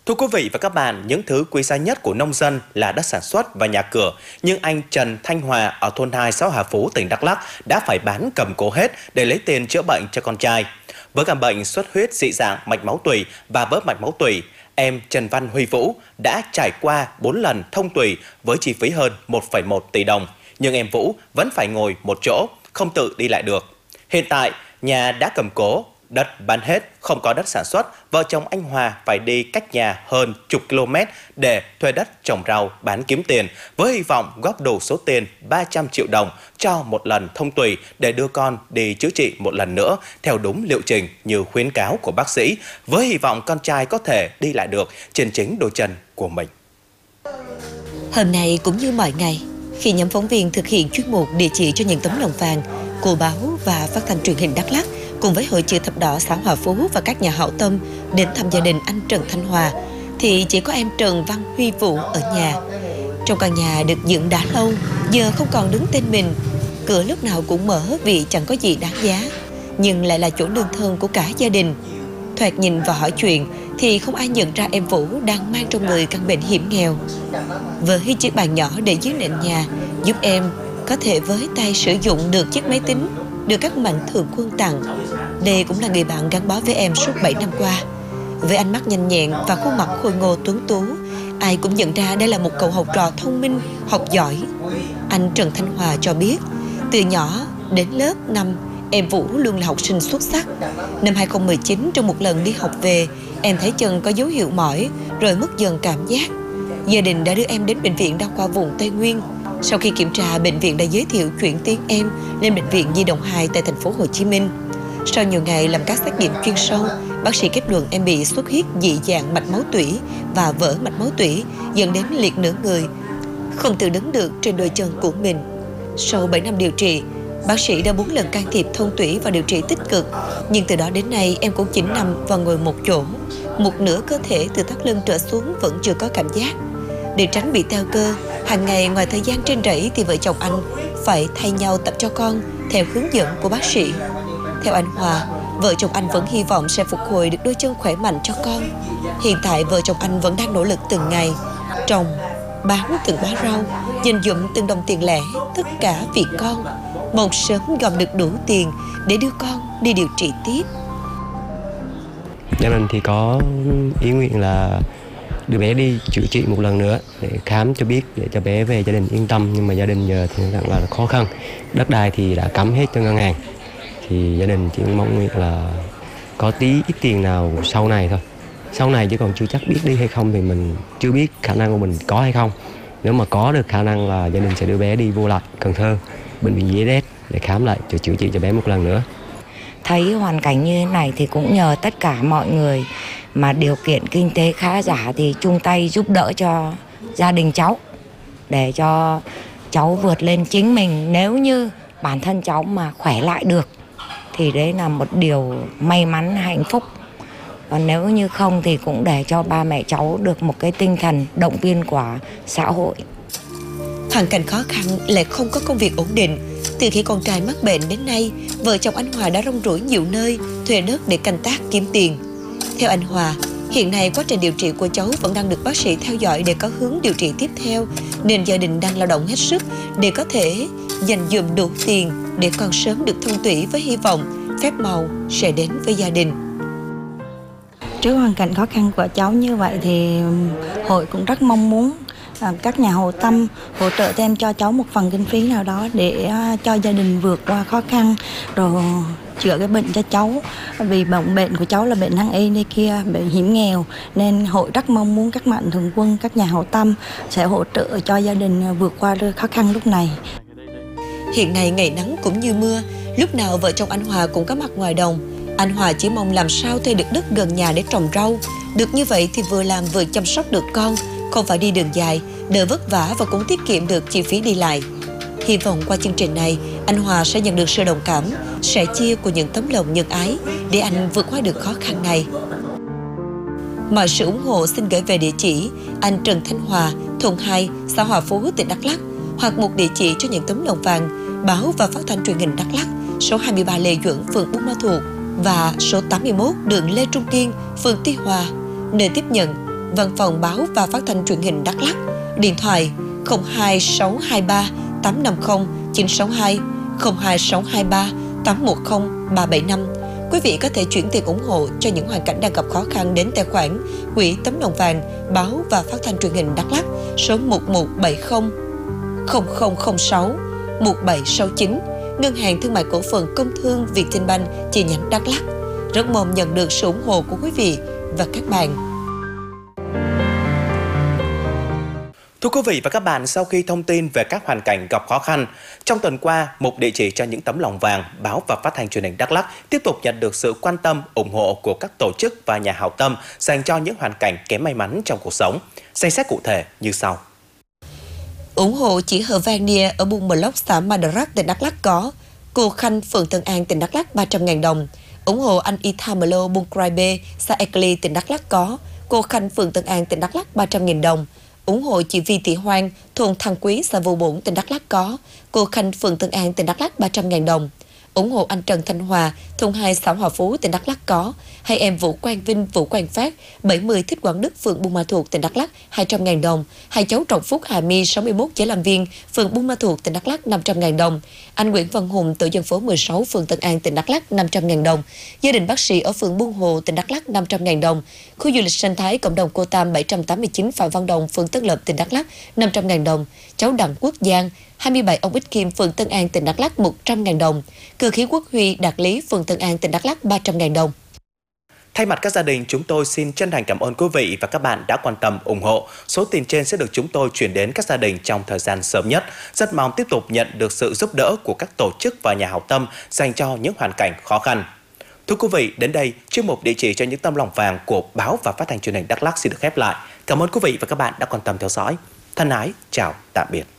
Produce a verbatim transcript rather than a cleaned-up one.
Thưa quý vị và các bạn, những thứ quý giá nhất của nông dân là đất sản xuất và nhà cửa. Nhưng anh Trần Thanh Hòa ở thôn hai xã Hòa Phú, tỉnh Đắk Lắk đã phải bán cầm cố hết để lấy tiền chữa bệnh cho con trai. Với căn bệnh xuất huyết dị dạng mạch máu tủy và vỡ mạch máu tủy, em Trần Văn Huy Vũ đã trải qua bốn lần thông tủy với chi phí hơn một phẩy một tỷ đồng. Nhưng em Vũ vẫn phải ngồi một chỗ, không tự đi lại được. Hiện tại, nhà đã cầm cố, đất bán hết, không có đất sản xuất, vợ chồng anh Hòa phải đi cách nhà hơn chục km để thuê đất trồng rau bán kiếm tiền, với hy vọng góp đủ số tiền ba trăm triệu đồng cho một lần thông tủy để đưa con đi chữa trị một lần nữa theo đúng liệu trình như khuyến cáo của bác sĩ, với hy vọng con trai có thể đi lại được trên chính đôi chân của mình. Hôm nay cũng như mọi ngày, khi nhóm phóng viên thực hiện chuyên mục địa chỉ cho những tấm lòng vàng của báo và phát thanh truyền hình Đắk Lắk cùng với Hội Chữ Thập Đỏ xã Hòa Phú và các nhà hảo tâm đến thăm gia đình anh Trần Thanh Hòa, thì chỉ có em Trần Văn Huy Vũ ở nhà. Trong căn nhà được dựng đã lâu, giờ không còn đứng tên mình, cửa lúc nào cũng mở vì chẳng có gì đáng giá, nhưng lại là chỗ nương thân của cả gia đình. Thoạt nhìn và hỏi chuyện thì không ai nhận ra em Vũ đang mang trong người căn bệnh hiểm nghèo. Với chiếc bàn nhỏ để dưới nền nhà giúp em có thể với tay sử dụng được chiếc máy tính được các mạnh thường quân tặng. Đây cũng là người bạn gắn bó với em suốt bảy năm qua. Với ánh mắt nhanh nhẹn và khuôn mặt khôi ngô tuấn tú, ai cũng nhận ra đây là một cậu học trò thông minh, học giỏi. Anh Trần Thanh Hòa cho biết, từ nhỏ đến lớp năm, em Vũ luôn là học sinh xuất sắc. Năm hai không một chín, trong một lần đi học về, em thấy chân có dấu hiệu mỏi, rồi mất dần cảm giác. Gia đình đã đưa em đến bệnh viện đa khoa vùng Tây Nguyên. Sau khi kiểm tra, bệnh viện đã giới thiệu chuyển tuyến em lên bệnh viện Nhi đồng hai tại thành phố Hồ Chí Minh. Sau nhiều ngày làm các xét nghiệm chuyên sâu, bác sĩ kết luận em bị xuất huyết dị dạng mạch máu tủy và vỡ mạch máu tủy, dẫn đến liệt nửa người, không tự đứng được trên đôi chân của mình. Sau bảy năm điều trị, bác sĩ đã bốn lần can thiệp thông tủy và điều trị tích cực, nhưng từ đó đến nay em cũng chỉ nằm và ngồi một chỗ. Một nửa cơ thể từ thắt lưng trở xuống vẫn chưa có cảm giác. Để tránh bị teo cơ, hàng ngày ngoài thời gian trên rẫy thì vợ chồng anh phải thay nhau tập cho con theo hướng dẫn của bác sĩ. Theo anh Hòa, vợ chồng anh vẫn hy vọng sẽ phục hồi được đôi chân khỏe mạnh cho con. Hiện tại vợ chồng anh vẫn đang nỗ lực từng ngày, trồng, bán từng bó rau, dành dụm từng đồng tiền lẻ, tất cả vì con. Mong sớm gom được đủ tiền để đưa con đi điều trị tiếp. Gia đình thì có ý nguyện là đưa bé đi chữa trị một lần nữa để khám cho biết, để cho bé về gia đình yên tâm. Nhưng mà gia đình giờ thì rằng là khó khăn, đất đai thì đã cắm hết cho ngân hàng, thì gia đình chỉ mong nguyện là có tí ít tiền nào sau này thôi. Sau này chứ còn chưa chắc biết đi hay không thì mình chưa biết khả năng của mình có hay không. Nếu mà có được khả năng là gia đình sẽ đưa bé đi vô lại Cần Thơ, bệnh viện Dế Đét để khám lại, cho chữa trị cho bé một lần nữa. Thấy hoàn cảnh như thế này thì cũng nhờ tất cả mọi người mà điều kiện kinh tế khá giả thì chung tay giúp đỡ cho gia đình cháu để cho cháu vượt lên chính mình. Nếu như bản thân cháu mà khỏe lại được thì đấy là một điều may mắn, hạnh phúc. Còn nếu như không thì cũng để cho ba mẹ cháu được một cái tinh thần động viên của xã hội. Hoàn cảnh khó khăn lại không có công việc ổn định. Từ khi con trai mắc bệnh đến nay, vợ chồng anh Hòa đã rong ruổi nhiều nơi, thuê đất để canh tác kiếm tiền. Theo anh Hòa, hiện nay quá trình điều trị của cháu vẫn đang được bác sĩ theo dõi để có hướng điều trị tiếp theo, nên gia đình đang lao động hết sức để có thể dành dụm đủ tiền để con sớm được thông tủy, với hy vọng phép màu sẽ đến với gia đình. Trước hoàn cảnh khó khăn của cháu như vậy thì hội cũng rất mong muốn các nhà hảo tâm hỗ trợ thêm cho cháu một phần kinh phí nào đó để cho gia đình vượt qua khó khăn, rồi chữa cái bệnh cho cháu. Vì bệnh bệnh của cháu là bệnh nan y này kia, bệnh hiểm nghèo, nên hội rất mong muốn các mạnh thường quân, các nhà hảo tâm sẽ hỗ trợ cho gia đình vượt qua khó khăn lúc này. Hiện nay ngày nắng cũng như mưa, lúc nào vợ chồng anh Hòa cũng có mặt ngoài đồng. Anh Hòa chỉ mong làm sao thuê được đất gần nhà để trồng rau. Được như vậy thì vừa làm vừa chăm sóc được con, không phải đi đường dài, đỡ vất vả và cũng tiết kiệm được chi phí đi lại. Hy vọng qua chương trình này, anh Hòa sẽ nhận được sự đồng cảm, sẻ chia của những tấm lòng nhân ái để anh vượt qua được khó khăn này. Mọi sự ủng hộ xin gửi về địa chỉ anh Trần Thanh Hòa, thôn hai, xã Hòa Phú, tỉnh Đắk Lắk, hoặc một địa chỉ cho những tấm lòng vàng, báo và phát thanh truyền hình Đắk Lắk, số hai mươi ba Lê Duẩn, phường Buôn Ma Thuột và số tám mươi mốt đường Lê Trung Kiên, phường Tuy Hòa, nơi tiếp nhận Văn phòng Báo và Phát thanh Truyền hình Đắk Lắk, điện thoại không hai sáu hai ba tám năm không chín sáu hai, không hai sáu hai ba tám một không ba bảy năm. Quý vị có thể chuyển tiền ủng hộ cho những hoàn cảnh đang gặp khó khăn đến tài khoản Quỹ Tấm Lòng Vàng Báo và Phát thanh Truyền hình Đắk Lắk số một một bảy không không không không sáu một bảy sáu chín, Ngân hàng Thương mại Cổ phần Công thương Vietinbank chi nhánh Đắk Lắk. Rất mong nhận được sự ủng hộ của quý vị và các bạn. Thưa quý vị và các bạn, sau khi thông tin về các hoàn cảnh gặp khó khăn, trong tuần qua, Mục Địa chỉ cho những tấm lòng vàng, Báo và Phát thanh Truyền hình Đắk Lắk tiếp tục nhận được sự quan tâm, ủng hộ của các tổ chức và nhà hảo tâm dành cho những hoàn cảnh kém may mắn trong cuộc sống. Danh sách cụ thể như sau. Ủng hộ chị Hờ Vang Nia ở Buôn Mờ Lốc, xã Madarak, tỉnh Đắk Lắk có cô Khanh, phường Tân An, tỉnh Đắk Lắk ba trăm nghìn đồng. Ủng hộ anh Ithamelo, Buôn Crai B, xã Ekeli, tỉnh Đắk Lắk có cô Khanh, phường Tân An, tỉnh Đắk Lắk ba trăm nghìn đồng. Ủng hộ chị Vi Thị Hoang, thôn Thăng Quý, xã Vụ Bổn, tỉnh Đắk Lắk có cô Khanh, phường Tân An, tỉnh Đắk Lắk ba trăm nghìn đồng. Ủng hộ anh Trần Thanh Hòa, thôn hai, xã Hòa Phú, tỉnh Đắk Lắk có hai em Vũ Quang Vinh, Vũ Quang Phát, bảy mươi Thích Quảng Đức, phường Buôn Ma Thuột, tỉnh Đắk Lắk hai trăm nghìn đồng. Hai cháu Trọng Phúc, Hà My, sáu mươi mốt, Chế Làm Viên, phường Buôn Ma Thuột, tỉnh Đắk Lắk năm trăm nghìn đồng. Anh Nguyễn Văn Hùng, tổ dân phố mười sáu, phường Tân An, tỉnh Đắk Lắk năm trăm nghìn đồng. Gia đình bác sĩ ở phường Buôn Hồ, tỉnh Đắk Lắk năm trăm nghìn đồng. Khu du lịch sinh thái cộng đồng Cô Tam bảy trăm tám mươi chín, Phạm Văn Đồng, phường Tân Lập, tỉnh Đắk Lắk năm trăm nghìn đồng. Cháu Đặng Quốc Giang, hai mươi bảy, ông Ích Kim, phường Tân An, tỉnh Đắk Lắk một trăm nghìn đồng. Cơ khí Quốc Huy, Đạt Lý, phường Tân An, tỉnh Đắk Lắk ba trăm nghìn đồng. Thay mặt các gia đình, chúng tôi xin chân thành cảm ơn quý vị và các bạn đã quan tâm ủng hộ. Số tiền trên sẽ được chúng tôi chuyển đến các gia đình trong thời gian sớm nhất. Rất mong tiếp tục nhận được sự giúp đỡ của các tổ chức và nhà hảo tâm dành cho những hoàn cảnh khó khăn. Thưa quý vị, đến đây, chuyên mục Địa chỉ cho những tấm lòng vàng của Báo và Phát thanh Truyền hình Đắk Lắk xin được khép lại. Cảm ơn quý vị và các bạn đã quan tâm theo dõi. Thân ái, chào, tạm biệt.